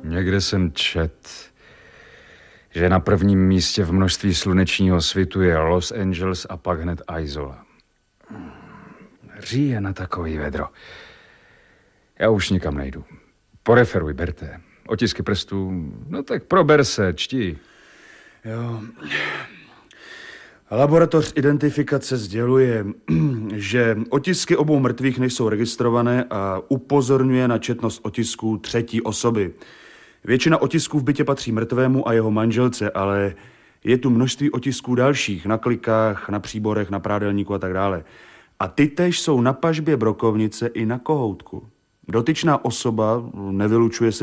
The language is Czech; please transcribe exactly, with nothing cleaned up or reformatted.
Někde jsem čet, že na prvním místě v množství slunečního svitu je Los Angeles a pak hned Aizola. Říje na takový vedro. Já už nikam nejdu. Poreferuj, Berte. Otisky prstů, no tak prober se, čti. Jo. Laboratoř identifikace sděluje, že otisky obou mrtvých nejsou registrované a upozorňuje na četnost otisků třetí osoby. Většina otisků v bytě patří mrtvému a jeho manželce, ale je tu množství otisků dalších, na klikách, na příborech, na prádelníku a tak dále. A ty též jsou na pažbě brokovnice i na kohoutku. Dotyčná osoba, nevylučuje se,